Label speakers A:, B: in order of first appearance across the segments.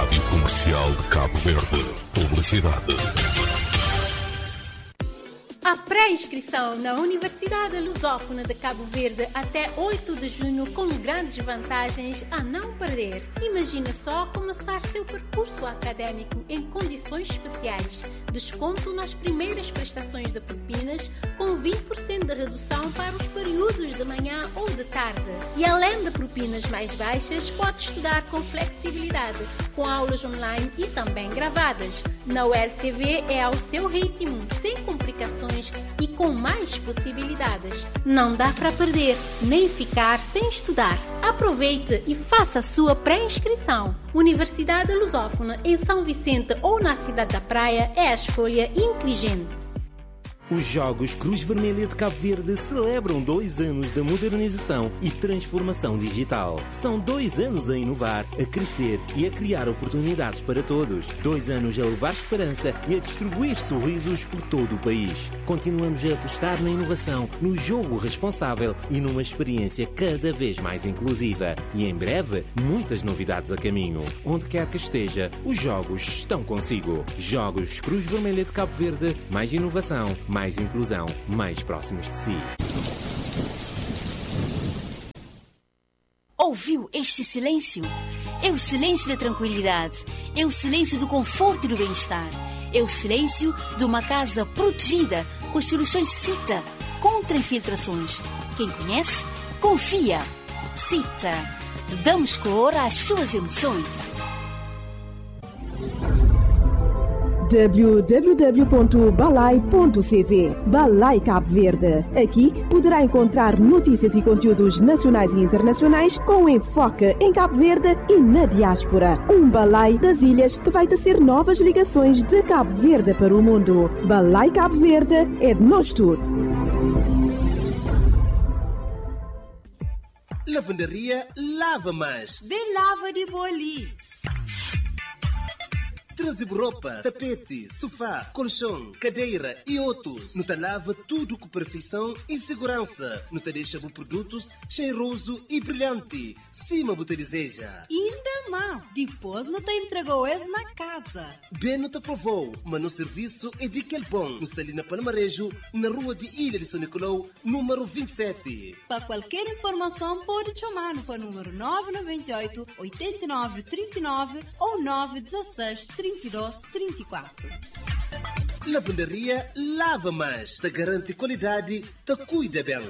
A: Rádio Comercial de Cabo Verde. Publicidade.
B: A pré-inscrição na Universidade Lusófona de Cabo Verde até 8 de junho com grandes vantagens a não perder. Imagine só começar seu percurso acadêmico em condições especiais. Desconto nas primeiras prestações de propinas com 20% de redução para os períodos de manhã ou de tarde. E além de propinas mais baixas, pode estudar com flexibilidade, com aulas online e também gravadas. Na ULCV é ao seu ritmo, sem complicações e com mais possibilidades. Não dá para perder, nem ficar sem estudar. Aproveite e faça a sua pré-inscrição. Universidade Lusófona em São Vicente ou na Cidade da Praia é a escolha inteligente.
C: Os Jogos Cruz Vermelha de Cabo Verde celebram 2 anos da modernização e transformação digital. São 2 anos a inovar, a crescer e a criar oportunidades para todos. 2 anos a levar esperança e a distribuir sorrisos por todo o país. Continuamos a apostar na inovação, no jogo responsável e numa experiência cada vez mais inclusiva. E em breve, muitas novidades a caminho. Onde quer que esteja, os Jogos estão consigo. Jogos Cruz Vermelha de Cabo Verde, mais inovação, mais inclusão, mais próximos de si.
D: Ouviu este silêncio? É o silêncio da tranquilidade, é o silêncio do conforto e do bem-estar, é o silêncio de uma casa protegida com as soluções CITA contra infiltrações. Quem conhece, confia. CITA. Damos cor às suas emoções.
E: www.balai.cv Balai Cabo Verde. Aqui poderá encontrar notícias e conteúdos nacionais e internacionais com enfoque em Cabo Verde e na diáspora. Um balai das ilhas que vai tecer novas ligações de Cabo Verde para o mundo. Balai Cabo Verde é de nós tudo.
F: Lavanderia Lava Mais.
G: Bem lava de boli.
F: Transibo roupa, tapete, sofá, colchão, cadeira e outros. Não te lava tudo com perfeição e segurança. Não te deixa bons produtos cheiroso e brilhante. Cima você deseja.
G: Ainda mais, depois não te entregou eles na casa.
F: Bem não te provou, mas no serviço é de que é bom. Não está ali na Palmarejo, na rua de Ilha de São Nicolau, número 27.
G: Para qualquer informação, pode chamar no número 998 89 39 ou 916 32 34.
F: Lavanderia Lava Mais. Te garante qualidade, te cuida bem.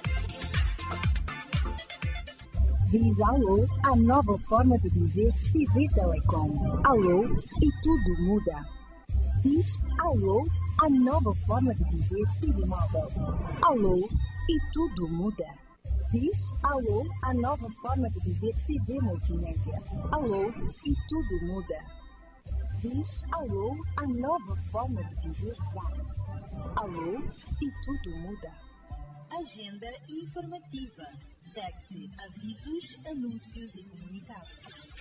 H: Diz alô, a nova forma de dizer CV Telecom. Alô e tudo muda. Diz alô, a nova forma de dizer CV Móvel. Alô e tudo muda. Diz alô, a nova forma de dizer CV Multimédia. Alô e tudo muda. Diz alô, a nova forma de dizer Zap. Alô e tudo muda.
I: Agenda informativa. Segue-se avisos, anúncios e comunicados.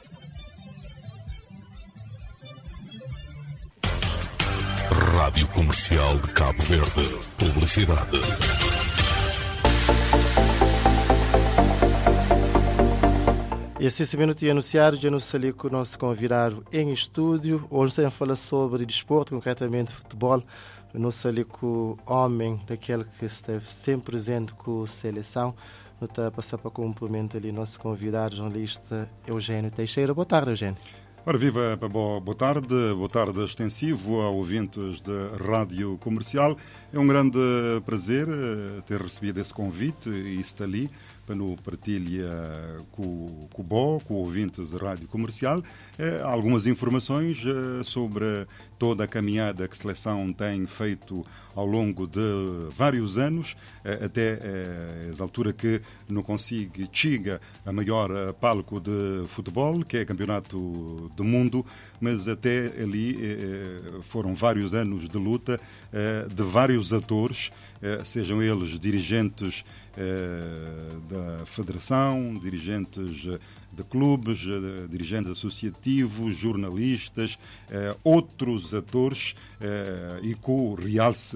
A: Rádio Comercial de Cabo Verde. Publicidade.
J: E assim, 6 minutos e anunciar, já nos ali com o nosso convidado em estúdio. Hoje sempre fala sobre desporto, concretamente futebol. Nos ali com o homem daquele que esteve sempre presente com a seleção. Não está a passar para cumprimento ali nosso convidado, jornalista Eugênio Teixeira. Boa tarde, Eugênio.
K: Ora, viva, boa tarde extensivo a ouvintes da Rádio Comercial. É um grande prazer ter recebido esse convite e estar ali para no partilha com ouvintes da Rádio Comercial algumas informações sobre toda a caminhada que a seleção tem feito ao longo de vários anos, até a altura que não consiga chega a maior palco de futebol, que é Campeonato do Mundo, mas até ali foram vários anos de luta de vários atores, sejam eles dirigentes da Federação, dirigentes de clubes, dirigentes associativos, jornalistas, outros atores e com o realce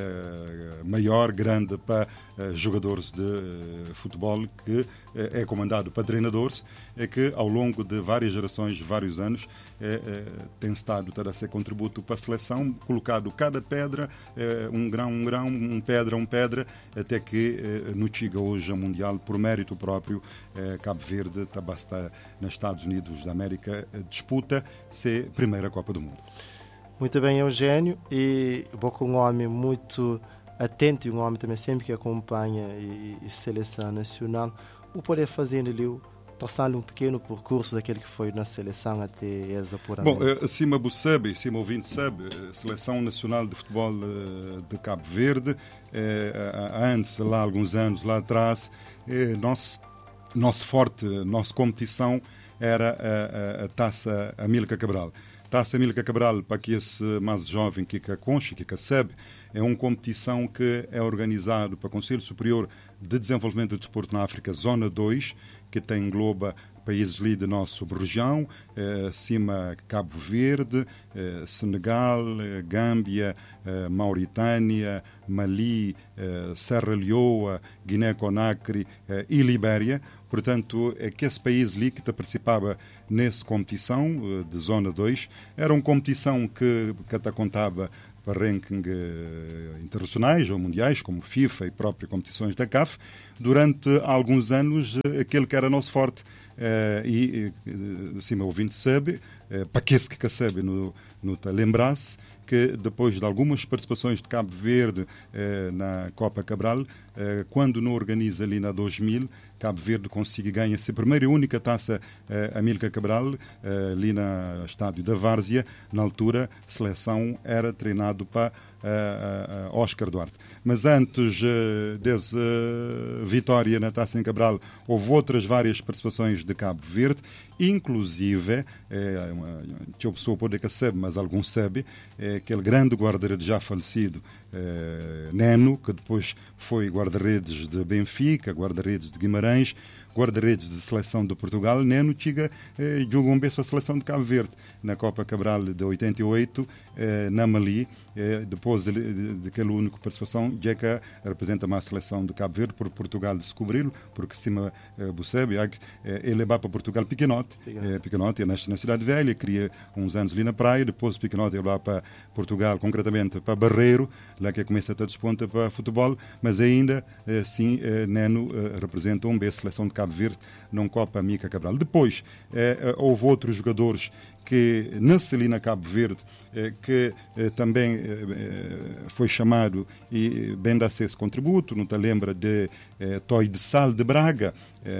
K: maior, grande para jogadores de futebol, que é comandado para treinadores, que ao longo de várias gerações, vários anos, tem estado a ser contributo para a seleção, colocado cada pedra, um grão, um pedra, até que no chega hoje a Mundial, por mérito próprio, Cabo Verde está nos Estados Unidos da América, disputa ser a primeira Copa do Mundo.
J: Muito bem, Eugênio, e um homem muito atento e um homem também sempre que acompanha a seleção nacional, o poder fazer ali torçando um pequeno percurso daquele que foi na seleção até essa apuramento.
K: Bom, acima do sabe, acima ouvinte sabe, a Seleção Nacional de Futebol de Cabo Verde, antes, lá alguns anos lá atrás, nosso forte, nossa competição era a Taça Amílcar Cabral. Taça Amílcar Cabral, para que esse mais jovem que conche, que sabe, é uma competição que é organizada para o Conselho Superior de Desenvolvimento do Desporto na África, Zona 2, que tem engloba países ali da nossa sub-região, acima Cabo Verde, Senegal, Gâmbia, Mauritânia, Mali, Serra Leoa, Guiné-Conakry e Libéria. Portanto, é que esse país ali que participava nessa competição de Zona 2 era uma competição que contava para ranking internacionais ou mundiais, como FIFA e próprias competições da CAF, durante alguns anos aquele que era nosso forte. Assim, o ouvinte sabe, para que sabe no lembrar-se, que depois de algumas participações de Cabo Verde na Copa Cabral, quando não organiza ali na 2000, Cabo Verde consegue ganhar a primeira e única taça Amílcar Cabral, ali no estádio da Várzea. Na altura, a seleção era treinado para Oscar Duarte. Mas antes dessa vitória na Taça em Cabral, houve outras várias participações de Cabo Verde, inclusive, a pessoa pode que sabe, mas alguns sabem, aquele grande guarda-redes já falecido, Neno, que depois foi guarda-redes de Benfica, guarda-redes de Guimarães, guarda-redes de seleção de Portugal. Neno jogou um beijo para a seleção de Cabo Verde na Copa Cabral de 88, na Mali. Depois daquela única participação, Jeca representa mais a seleção de Cabo Verde, por Portugal descobri-lo, porque cima Bucebe, ele vai para Portugal pequenote, nasce na Cidade Velha, cria uns anos ali na praia, depois pequenote ele vai para Portugal, concretamente para Barreiro, lá que começa a desponta para futebol, mas ainda sim, Neno representa um beijo a seleção de Cabo Verde num Copa Amílcar Cabral. Depois houve outros jogadores que nasce ali na Cabo Verde, que também foi chamado e bem dá-se esse contributo. Não te lembra de Toy de Sal de Braga,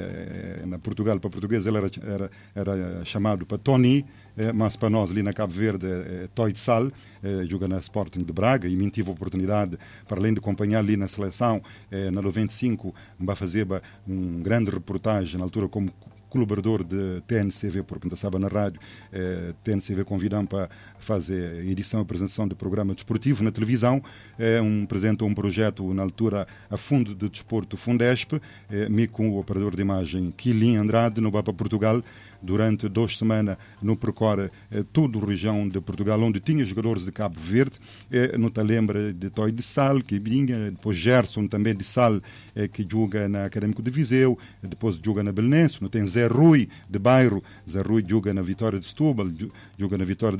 K: na Portugal, para português ele era chamado para Tony, mas para nós ali na Cabo Verde Toy de Sal, joga na Sporting de Braga, e me tive a oportunidade, para além de acompanhar ali na seleção, na 95, vai fazer um grande reportagem, na altura como colaborador de TNCV, porque não estava na rádio, TNCV convidam para fazer edição e apresentação de programa desportivo na televisão, apresentou um projeto na altura a Fundo de Desporto Fundesp, me com o operador de imagem Quilin Andrade, no vai para Portugal, durante 2 semanas no percorre toda a região de Portugal, onde tinha jogadores de Cabo Verde, não te lembra de Toy de Sal, que vinha, depois Gerson também de Sal, que joga na Académico de Viseu, depois joga na Belenense, não tem Zé Rui de Bairro, Zé Rui joga na Vitória de Setúbal, joga na Vitória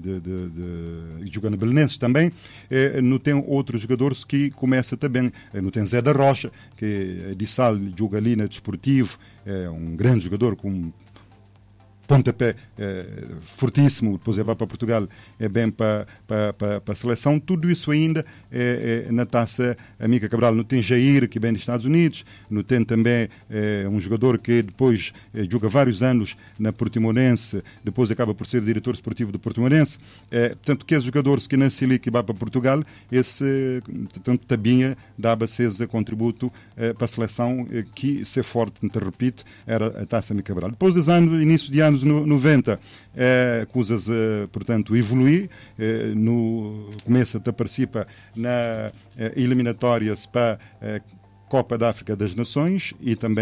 K: joga na Belenense também, não tem outros jogadores que começam também, não tem Zé da Rocha, que de Sal joga ali na Desportivo, é um grande jogador com pontapé fortíssimo, depois vai para Portugal, é bem para a seleção. Tudo isso ainda na Taça Amílcar Cabral. Não tem Jair, que vem dos Estados Unidos, não tem também um jogador que depois joga vários anos na Portimonense, depois acaba por ser diretor esportivo do Portimonense. Portanto, que os jogadores que nascem ali, que vai para Portugal, esse, tanto Tabinha, dava-se esse contributo para a seleção, que, se forte, não te repito, era a Taça Amílcar Cabral. Depois dos anos, início de anos 90, coisas, portanto, evoluir, começa a participar na eliminatórias para Copa da África das Nações e também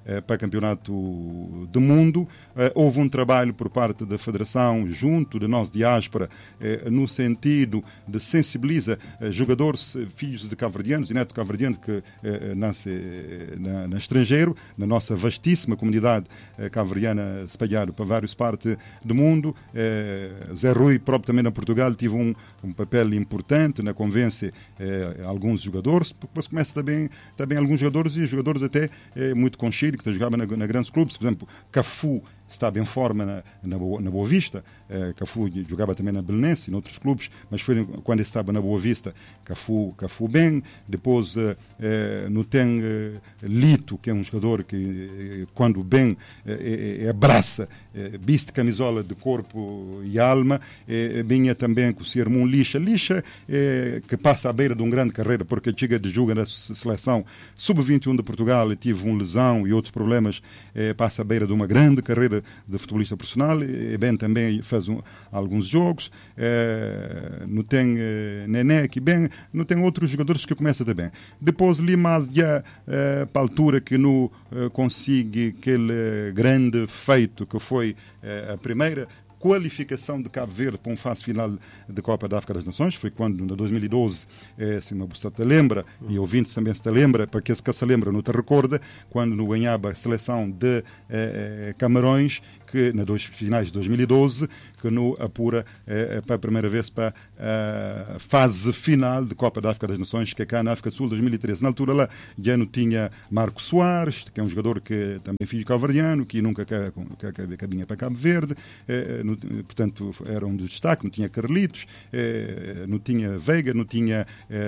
K: para campeonato do mundo. Houve um trabalho por parte da Federação, junto de nós, diáspora, no sentido de sensibilizar jogadores, filhos de cabo-verdianos e netos cabo-verdianos que nascem no estrangeiro, na nossa vastíssima comunidade cabo-verdiana espalhada para várias partes do mundo. Zé Rui, próprio também na Portugal, tive um papel importante na convencer alguns jogadores, porque depois começa também alguns jogadores, e jogadores até muito conhecidos, que jogavam na grandes clubes. Por exemplo, Cafu estava em forma na Boa Vista. Cafu jogava também na Belenense e em outros clubes, mas foi quando estava na Boa Vista, Cafu bem. Depois não tem Lito, que é um jogador que quando bem abraça, viste camisola de corpo e alma. Vinha também com o Sermão Lixa, que passa à beira de uma grande carreira, porque chega de jogo na seleção sub-21 de Portugal e tive uma lesão e outros problemas, passa à beira de uma grande carreira de futebolista profissional. E bem também faz alguns jogos. Não tem Nené aqui bem, não tem outros jogadores que começam também. Depois Limas já para a altura que não consiga aquele grande feito que foi a primeira qualificação de Cabo Verde para uma fase final da Copa da África das Nações. Foi quando, em 2012, se você te lembra, e ouvintes também se te lembra, para que se lembra não te recorda, quando não ganhava a seleção de Camarões, que nas duas finais de 2012, que não apura para a primeira vez para a fase final de Copa da África das Nações, que é cá na África do Sul, 2013. Na altura lá já não tinha Marco Soares, que é um jogador que também é filho cabo-verdiano, que nunca vinha para Cabo Verde, portanto era um destaque. Não tinha Carlitos, não tinha Veiga, não tinha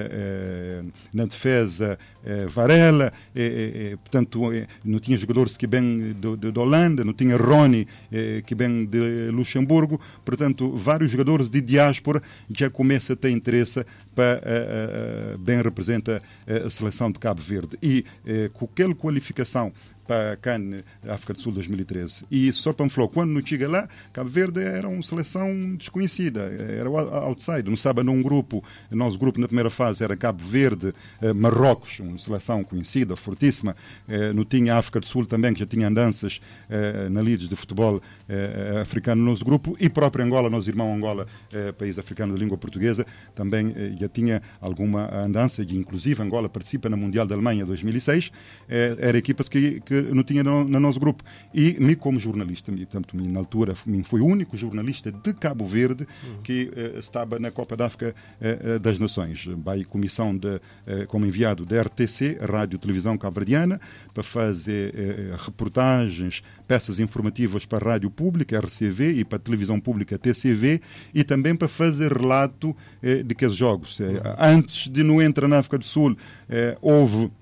K: na defesa Varela, portanto não tinha jogadores que vêm de Holanda, não tinha Rony, que vem de Luxemburgo. Portanto, vários jogadores de diáspora já começam a ter interesse para bem representar a seleção de Cabo Verde. E com aquela qualificação para a CAN África do Sul 2013. E só para me falar, quando não chega lá, Cabo Verde era uma seleção desconhecida, era outside, não estava num grupo. O nosso grupo na primeira fase era Cabo Verde, Marrocos, uma seleção conhecida, fortíssima. Não tinha África do Sul também, que já tinha andanças na lides de futebol africano no nosso grupo, e próprio Angola, nosso irmão Angola, país africano de língua portuguesa, também já tinha alguma andança, e inclusive Angola participa na Mundial da Alemanha 2006, era equipas que não tinha no nosso grupo. E me como jornalista, portanto, na altura fui o único jornalista de Cabo Verde que estava na Copa da África das Nações. Vai comissão como enviado da RTC, Rádio Televisão Cabo-Verdiana, para fazer reportagens, peças informativas para a Rádio Pública, RCV, e para a Televisão Pública, TCV, e também para fazer relato de que os jogos. Antes de não entrar na África do Sul, houve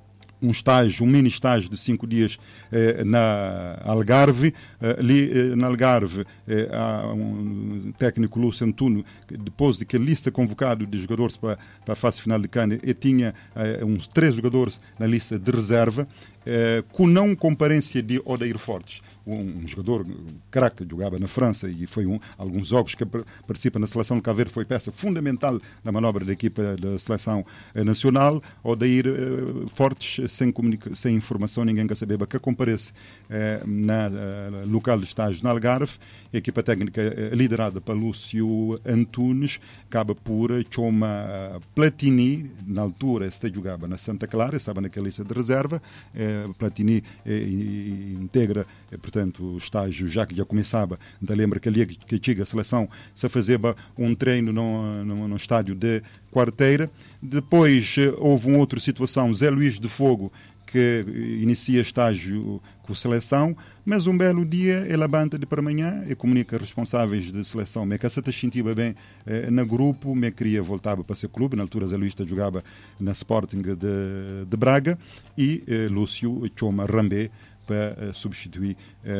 K: um mini estágio de 5 dias na Algarve. Ali na Algarve há um técnico, Lúcio Antuno, depois de que a lista convocado de jogadores para a fase final de CAN, tinha uns 3 jogadores na lista de reserva, com não comparência de Odair Fortes, um jogador craque, jogava na França e foi alguns jogos que participa na seleção de Cabo Verde, foi peça fundamental na manobra da equipa da seleção nacional. Odair Fortes, sem informação, ninguém quer saber, que compareça na local de estágio na Algarve. A equipa técnica liderada por Lúcio Antunes acaba por Choma Platini, na altura este jogava na Santa Clara, estava naquela lista de reserva. Platini integra, portanto, o estágio já que já começava. Então, lembra que ali que chega a seleção se fazia um treino no estádio de Quarteira. Depois houve uma outra situação, Zé Luís de Fogo, que inicia estágio com a seleção, mas um belo dia ele levanta de para amanhã e comunica responsáveis de seleção. Me que se sentia bem no grupo, me queria voltar para ser clube. Na altura Zé Luís jogava na Sporting de Braga, e Lúcio Choma Rambé para substituir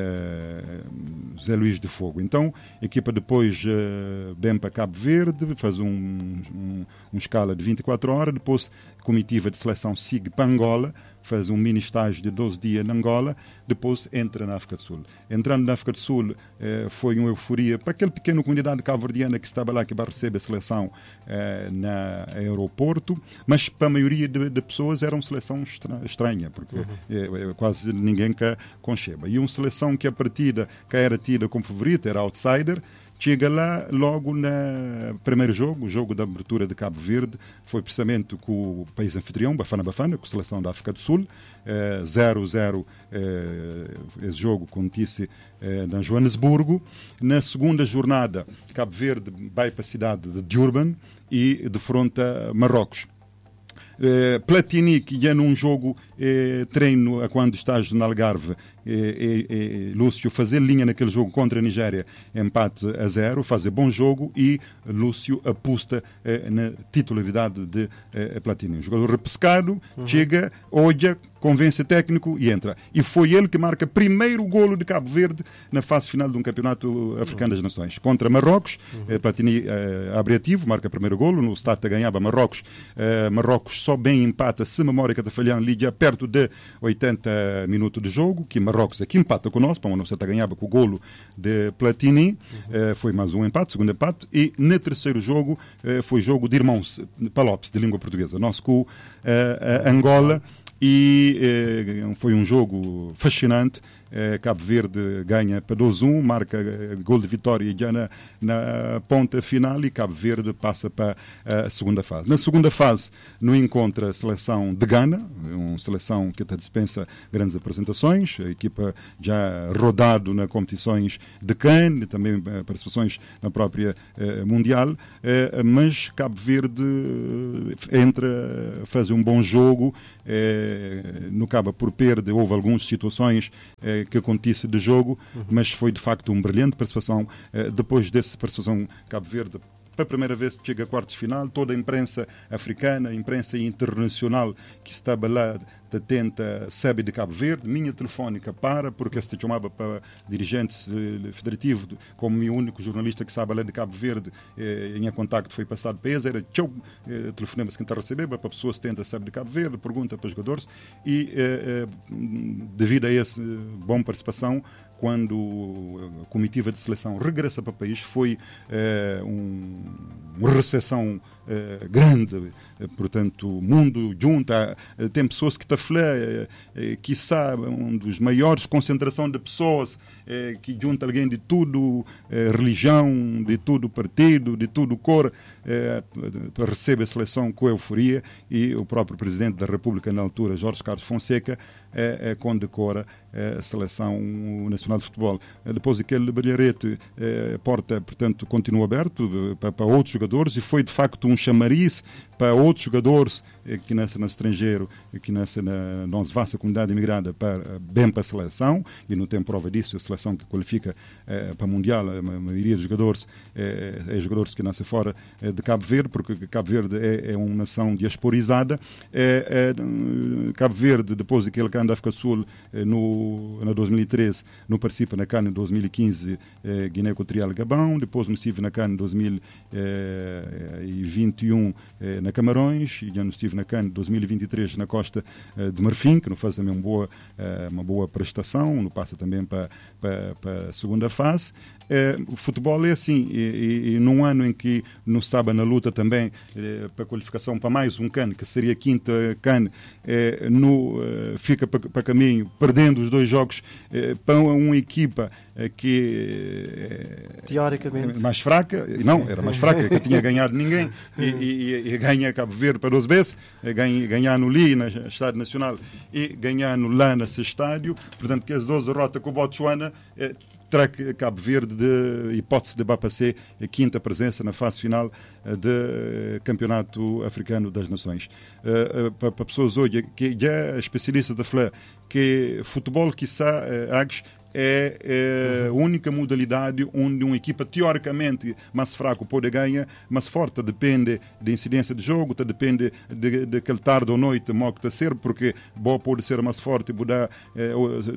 K: Zé Luís de Fogo. Então, a equipa depois vem para Cabo Verde, faz uma escala de 24 horas, depois a comitiva de seleção sigue para Angola, faz um mini estágio de 12 dias na Angola, depois entra na África do Sul. Entrando na África do Sul, foi uma euforia para aquela pequena comunidade cabo-verdiana que estava lá, que vai receber a seleção no aeroporto, mas para a maioria de pessoas era uma seleção estranha, porque quase ninguém que concheba. E uma seleção que a partida que era tida como favorita, era outsider, chega lá logo no primeiro jogo, o jogo da abertura de Cabo Verde, foi precisamente com o país anfitrião, Bafana Bafana, com a seleção da África do Sul, 0-0, esse jogo acontece na Joanesburgo. Na segunda jornada, Cabo Verde vai para a cidade de Durban e defronta Marrocos. Platini, que já num jogo treino a quando estás no Algarve, Lúcio fazer linha naquele jogo contra a Nigéria, empate a 0, fazer bom jogo, e Lúcio aposta na titularidade de Platini. Um jogador repescado, chega, olha, convence o técnico e entra. E foi ele que marca primeiro golo de Cabo Verde na fase final de um campeonato africano das nações. Contra Marrocos, Platini abre ativo, marca primeiro golo, no Stade ganhava Marrocos. Marrocos só bem empata, se a memória que está falhando, liga perto de 80 minutos de jogo, que Marrocos aqui empata conosco, para não se ganhava com o golo de Platini. Foi mais um empate, segundo empate, e no terceiro jogo foi jogo de irmãos Palopes, de língua portuguesa, nós com Angola, e foi um jogo fascinante. Cabo Verde ganha para 2-1, marca gol de vitória já na ponta final, e Cabo Verde passa para a segunda fase. Na segunda fase, não encontra a seleção de Gana, uma seleção que dispensa grandes apresentações, a equipa já rodado nas competições de CAN, também participações na própria Mundial, mas Cabo Verde entra, faz um bom jogo, não acaba por perder, houve algumas situações que acontece de jogo, mas foi de facto uma brilhante participação. Depois dessa participação, Cabo Verde, pela primeira vez, chega a quartos de final. Toda a imprensa africana, a imprensa internacional que estava lá, tenta saber de Cabo Verde. Minha telefónica porque se chamava para dirigentes federativos, como o único jornalista que sabe lá de Cabo Verde, em contacto foi passado para eles, era tchau, telefonema-se quem está a receber, para pessoas que tentam saber de Cabo Verde, pergunta para os jogadores, e devido a essa boa participação, quando a comitiva de seleção regressa para o país, foi uma recepção grande, portanto, o mundo junta, tem pessoas que estão a falar, que sabe, um dos maiores concentração de pessoas que junta alguém de tudo religião, de tudo partido, de tudo cor, para receber a seleção com euforia, e o próprio Presidente da República na altura, Jorge Carlos Fonseca, condecora a Seleção Nacional de Futebol. Depois daquele brilharete, a porta, portanto, continua aberto para outros jogadores, e foi de facto um chamariz para outros jogadores que nascem no estrangeiro, que nascem na nossa vasta comunidade imigrada, bem para a seleção, e não tem prova disso. A seleção que qualifica para o Mundial, a maioria dos jogadores é jogadores que nascem fora de Cabo Verde, porque Cabo Verde é uma nação diasporizada. Cabo Verde, depois daquele CAN da África do Sul, na 2013, não participa na CAN em 2015, Guiné Equatorial e Gabão. Depois não estive na CAN em 2021 na Camarões, e já não estive na CAN 2023 na Costa de Marfim, que não faz também uma boa prestação, não passa também para a segunda fase. O futebol é assim, e num ano em que não estava na luta também para a qualificação para mais um CAN, que seria a quinta CAN, fica para caminho, perdendo os dois jogos para uma equipa que
J: teoricamente
K: mais fraca, não, era mais fraca, que tinha ganhado ninguém, e ganha Cabo Verde para 2 vezes, ganhar no Li, na Estádio Nacional, e ganhar no lá nesse estádio, portanto que as 12 derrotas com o Botsuana terá Cabo Verde de hipótese de ser a quinta presença na fase final do Campeonato Africano das Nações. Para pessoas hoje que já é especialista da falar que futebol, quiçá, é a única modalidade onde uma equipa teoricamente mais fraca pode ganhar, mais forte, depende da incidência de jogo, depende daquele tarde ou noite que está ser, porque boa pode ser mais forte,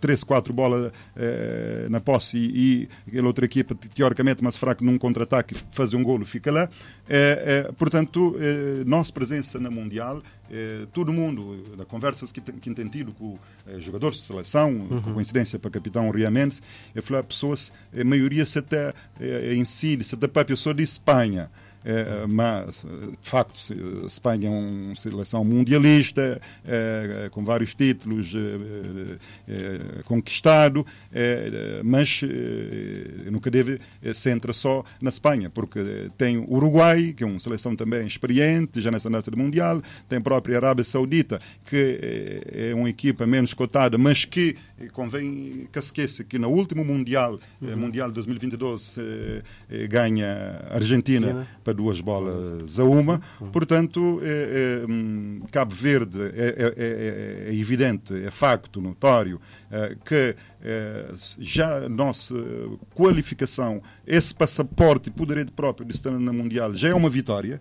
K: 3, 4 bolas na posse e aquela outra equipa, teoricamente mais fraca, num contra-ataque, fazer um golo, fica lá. Portanto, nossa presença na Mundial, todo mundo, na conversas que tem tido com jogadores de seleção, com coincidência para o capitão Ria Mendes, eu falei, pessoas, a maioria se até incide, se até para pessoa de Espanha. Mas, de facto, a Espanha é uma seleção mundialista, com vários títulos conquistados, mas nunca deve centrar só na Espanha, porque tem o Uruguai, que é uma seleção também experiente, já nessa data do Mundial, tem a própria Arábia Saudita, que é uma equipa menos cotada, mas que convém que se esqueça que no último Mundial, Mundial 2022, ganha a Argentina para 2 bolas a 1. Portanto, Cabo Verde é evidente, é facto, notório, que já a nossa qualificação, esse passaporte e poder próprio de estar na Mundial já é uma vitória,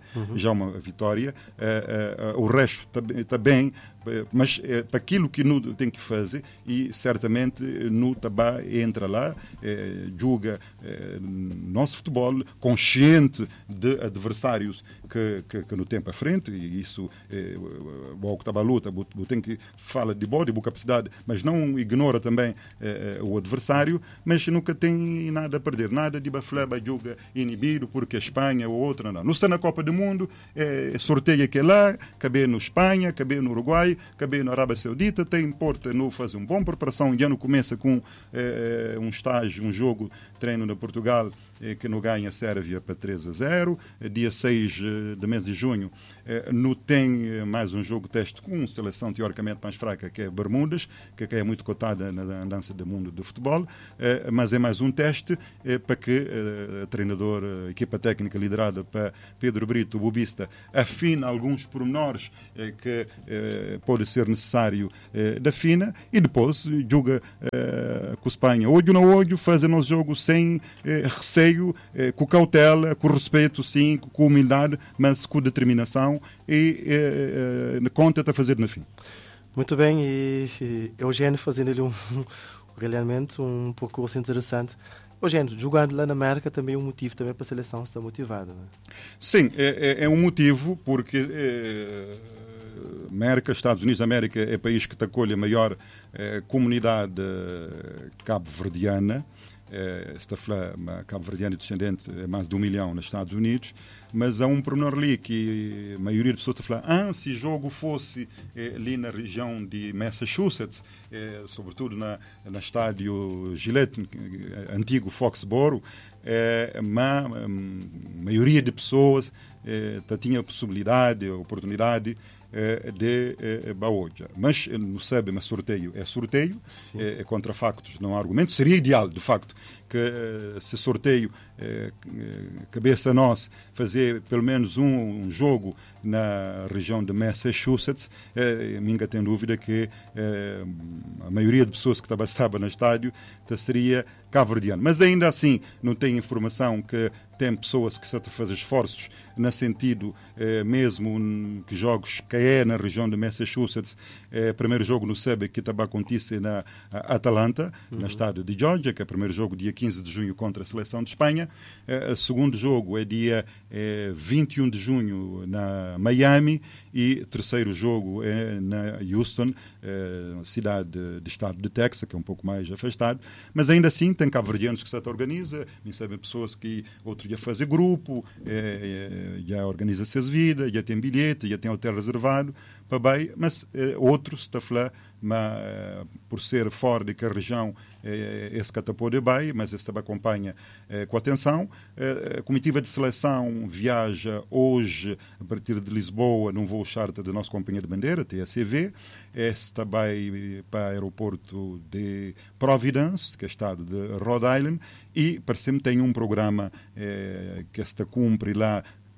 K: o resto está bem, mas para aquilo que não tem que fazer, e certamente no Tabá entra lá, julga nosso futebol consciente de adversários que no tempo à frente, e isso o que está a luta, tem que falar de boa capacidade, mas não ignora também o adversário, mas nunca tem nada a perder, nada de bafleba julga inibido porque a Espanha ou outra, não está na Copa do Mundo, sorteia que é lá, cabe no Espanha, cabe no Uruguai, cabe na Arábia Saudita, tem importa no fazer uma boa preparação, já não começa com um estágio, um jogo, treino na Portugal, que não ganha a Sérvia para 3-0, dia 6 de mês de junho não tem mais um jogo teste com uma seleção teoricamente mais fraca, que é Bermudas, que é muito cotada na dança do mundo do futebol, mas é mais um teste para que a treinador, a equipa técnica liderada para Pedro Brito, o bobista, afina alguns pormenores que pode ser necessário da fina, e depois joga com a Espanha olho no olho, faz o nosso jogo sem receio, com cautela, com respeito, sim, com humildade, mas com determinação, e conta a fazer no fim.
J: Muito bem, e Eugênio fazendo ali realmente um percurso interessante. Eugênio, jogando lá na América também é um motivo também para a seleção estar motivada, não é?
K: Sim, é um motivo, porque América, Estados Unidos da América é o país que acolhe a maior comunidade cabo-verdiana. Esta cabo-verdiana descendente é mais de 1 milhão nos Estados Unidos, mas há um pormenor ali que a maioria das pessoas está a falar, se o jogo fosse ali na região de Massachusetts, sobretudo na estádio Gillette, antigo Foxborough, a maioria de pessoas tinha a possibilidade, a oportunidade de Baoja. Mas não sabe, mas sorteio é sorteio, é contra factos, não há argumento. Seria ideal, de facto, que se sorteio cabeça a nós fazer pelo menos um jogo na região de Massachusetts. Ninguém tem dúvida que a maioria de pessoas que estava no estádio seria cabo-verdiano. Mas ainda assim não tem informação que tem pessoas que estão a fazer esforços no sentido mesmo que jogos que é na região de Massachusetts. Primeiro jogo no sabe que estava a acontecer na Atalanta, no estado de Georgia, que é o primeiro jogo dia 15 de junho contra a seleção de Espanha. O segundo jogo é dia 21 de junho na Miami, e o terceiro jogo é na Houston, cidade de estado de Texas, que é um pouco mais afastado, mas ainda assim tem cabo-verdianos que se organiza, nem sabem pessoas que outro dia fazem grupo, já organiza-se as vidas, já tem bilhete, já tem hotel reservado para bem, mas outros está a falar, mas por ser fora de que a região esse catapô de bem, mas esse também acompanha com atenção. A comitiva de seleção viaja hoje a partir de Lisboa num voo charter da nossa companhia de bandeira, TSV. Esse também para o aeroporto de Providence, que é o estado de Rhode Island, e parece-me tem um programa que está cumpre lá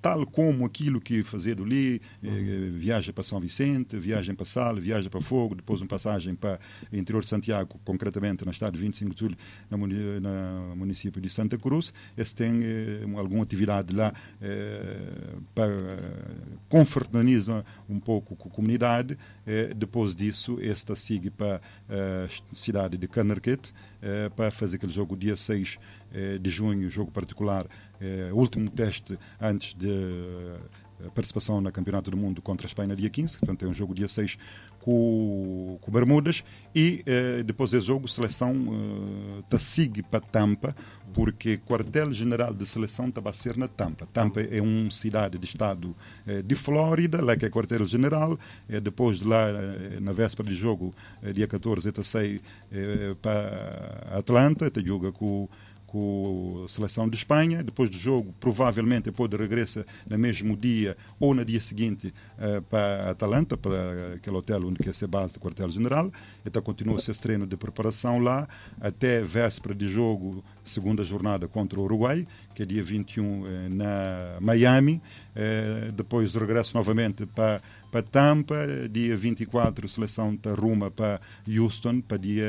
K: tal como aquilo que fazer ali, viagem para São Vicente, viagem para Sal, viagem para Fogo, depois uma passagem para o interior de Santiago, concretamente na estado de 25 de julho, no município de Santa Cruz. Esse tem alguma atividade lá para confraternizar um pouco com a comunidade. Depois disso, esta sigue para a cidade de Canarquete, para fazer aquele jogo dia 6 de junho, jogo particular, último teste antes de participação no Campeonato do Mundo contra a Espanha dia 15, portanto é um jogo dia 6 com Bermudas, e depois do jogo seleção sigue para Tampa, porque quartel-general de seleção está a ser na Tampa. Tampa é uma cidade de estado de Flórida, lá que é quartel-general. Depois de lá, na véspera de jogo, dia 14, está sai para Atlanta, está joga com a seleção de Espanha. Depois do jogo, provavelmente pode regressar no mesmo dia ou no dia seguinte para Atlanta, para aquele hotel onde é a base do quartel-general. Então continua esse treino de preparação lá até véspera de jogo, segunda jornada contra o Uruguai, que é dia 21 na Miami. Depois regresso novamente para Tampa, dia 24 a seleção está ruma para Houston, para dia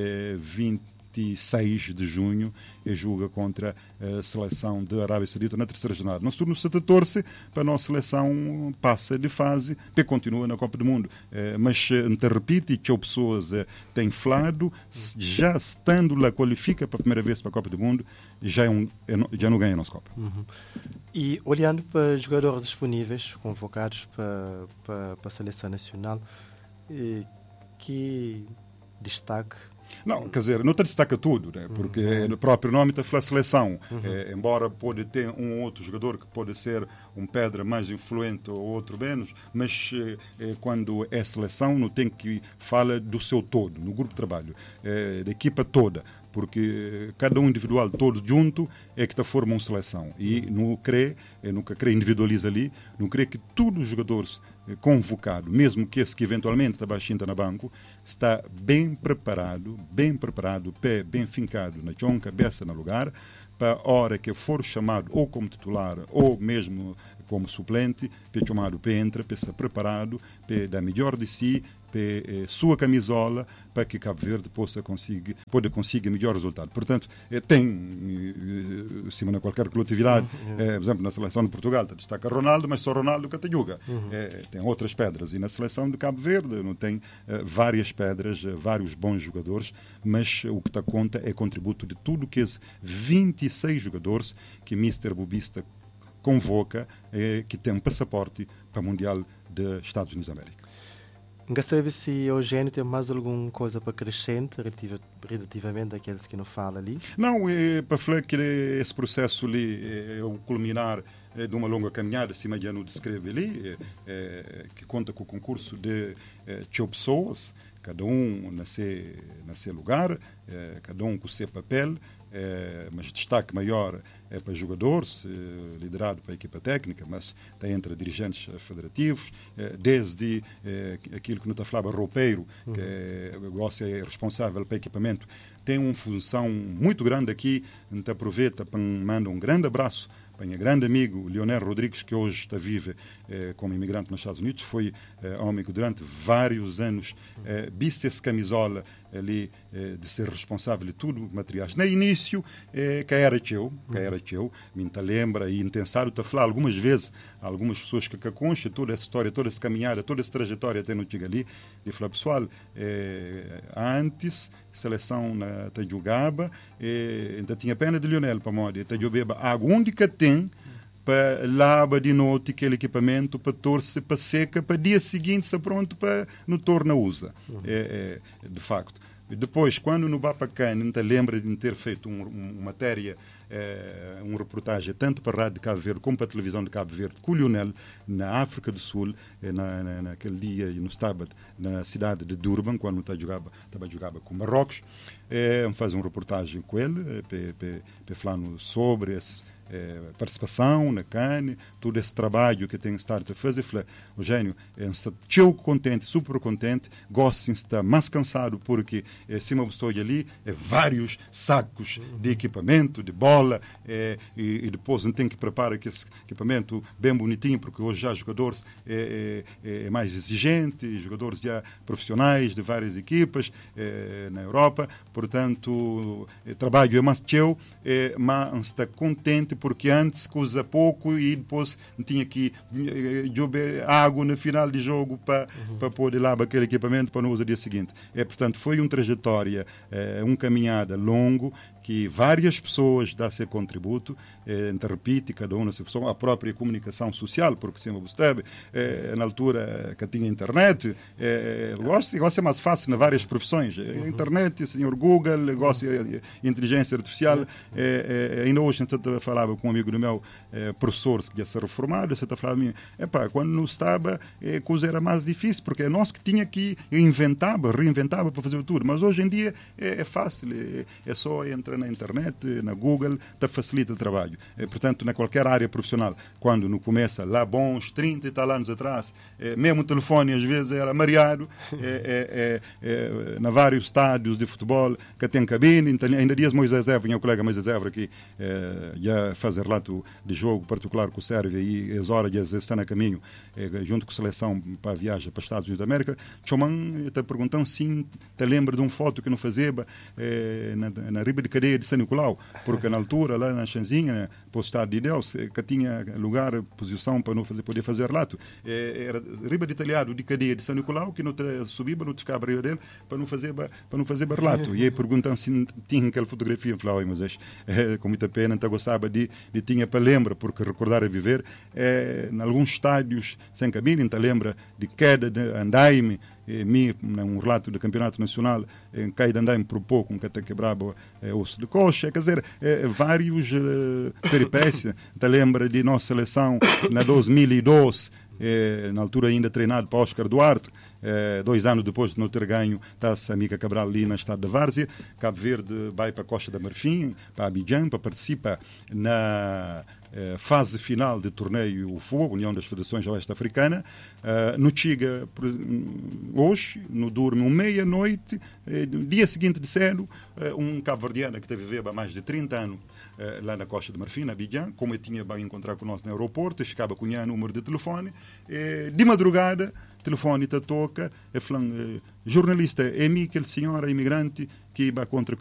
K: 26 de junho, e joga contra a seleção da Arábia Saudita na terceira jornada. Nós turno se torce para a nossa seleção passa de fase e continua na Copa do Mundo. Mas, te repito, que as pessoas têm falado, já estando lá, qualifica para a primeira vez para a Copa do Mundo, já não ganha a nossa Copa.
J: E olhando para jogadores disponíveis, convocados para a seleção nacional, que destaque?
K: Não, quer dizer, não te destaca tudo, né? Porque no próprio nome está a seleção. Embora pode ter um ou outro jogador que pode ser um pedra mais influente ou outro menos, mas quando é seleção não tem que falar do seu todo, no grupo de trabalho, da equipa toda, porque cada um individual todo junto é que está formando uma seleção. E nunca individualiza ali, não crê que todos os jogadores convocados, mesmo que esse que eventualmente está baixinho na banco, está bem preparado, pé bem fincado na chão, cabeça no lugar, para a hora que for chamado ou como titular ou mesmo como suplente, para chamado para entra, para estar preparado, para dar melhor de si, para sua camisola, para que Cabo Verde pode conseguir melhor resultado. Portanto, tem, acima de qualquer coletividade, por exemplo, na seleção de Portugal destaca Ronaldo, mas só Ronaldo que joga. Tem outras pedras. E na seleção de Cabo Verde não tem várias pedras, vários bons jogadores, mas o que está conta é contributo de tudo que esses 26 jogadores que Mr. Bubista convoca, que tem um passaporte para o Mundial dos Estados Unidos da América.
J: Não sabe se Eugênio tem mais alguma coisa para acrescentar relativamente àqueles que não falam ali?
K: Não, para falar que esse processo ali é o culminar de uma longa caminhada, acima de ano descreve ali, que conta com o concurso de 8 pessoas, cada um na seu lugar, cada um com o seu papel, mas destaque maior é para jogadores, liderado pela equipa técnica, mas tem entre dirigentes federativos, desde aquilo que não está a falar, roupeiro, que é responsável pelo equipamento, tem uma função muito grande aqui. Então aproveita para mandar um grande abraço para o meu grande amigo Leonel Rodrigues, que hoje está vivo como imigrante nos Estados Unidos. Foi homem que durante vários anos viste essa camisola ali de ser responsável de tudo, materiais. No início, que era eu, me lembra e intensaram a falar algumas vezes, algumas pessoas que conhecem toda essa história, toda essa caminhada, toda essa trajetória até no chega ali, e falar, pessoal, antes, seleção na Tajugaba, ainda tinha pena de Lionel para moda, Tajubeba, a única tem para lava de noite aquele equipamento para torcer para seca, para dia seguinte se pronto para no torna usa. De facto. Depois, quando no Bapacã, não te lembra de ter feito uma matéria, uma reportagem tanto para a Rádio de Cabo Verde como para a televisão de Cabo Verde, com o Lionel, na África do Sul, naquele dia, no sábado, na cidade de Durban, quando estava jogava com Marrocos, faz uma reportagem com ele, para falar sobre participação na CAN, todo esse trabalho que tem estado a fazer. Eugênio, está tão contente, super contente, gosto de estar mais cansado porque cima estou ali, vários sacos de equipamento, de bola, e depois não tem que preparar esse equipamento bem bonitinho, porque hoje já jogadores é mais exigente, jogadores já profissionais de várias equipas na Europa, portanto o trabalho é mais teu, mas está contente porque antes usa pouco e depois tinha que jogar água no final de jogo para poder lá aquele equipamento para não usar no dia seguinte. Portanto, foi uma trajetória, uma caminhada longo, que várias pessoas dão seu contributo, repite, cada uma a própria comunicação social, porque sempre você na altura que tinha internet, gosto é mais fácil nas várias profissões. Internet, o senhor Google, gosto de inteligência artificial. Ainda hoje eu falava com um amigo do meu, professor, que já se reformado, você está falando a mim, quando não estava, a coisa era mais difícil, porque é nós que tinha que reinventava para fazer tudo, mas hoje em dia é fácil, é só entrar na internet, na Google, facilita o trabalho. Portanto, na qualquer área profissional, quando não começa lá bons 30 e tal anos atrás, mesmo o telefone às vezes era mareado, na vários estádios de futebol que tem cabine, então, ainda dias Moisés Évora, meu colega Moisés Évora, que já faz relato de jogo particular com o Sérvia e as horas de estar no caminho, junto com a seleção para a viagem para os Estados Unidos da América, Choman está perguntando se te lembra de uma foto que não fazia na riba de cadeia de São Nicolau, porque na altura, lá na Chanzinha, para o Estado de Deus, que tinha lugar, posição para não poder fazer relato. Era riba de telhado de cadeia de São Nicolau, que não te subia, não te ficava riba dele, para não fazer relato. E aí perguntam se tinha aquela fotografia. Eu falei, mas com muita pena, então gostava de tinha para lembra, porque recordar é viver. Em alguns estádios sem cabine, então lembra de queda de andaime, um relato do campeonato nacional, em caída andaime por pouco, que até quebrava osso de coxa, quer dizer, vários peripécias. Te lembra de nossa seleção na 2012, na altura ainda treinado para Oscar Duarte, 2 anos depois de não ter ganho Taça Amiga Cabral ali na estado da Várzea. Cabo Verde vai para a Costa da Marfim, para Abidjan, para participar na fase final do torneio UFO, União das Federações Oeste-Africana. No Chiga, hoje, no dorme meia-noite, no dia seguinte de cedo, um cabo-verdiano que viveu há mais de 30 anos lá na Costa de Marfim, na Abidjan, como eu tinha bem encontrar conosco no aeroporto, eu ficava com o número de telefone, de madrugada, telefone te toca, jornalista, é mim, aquele senhor imigrante que vai contra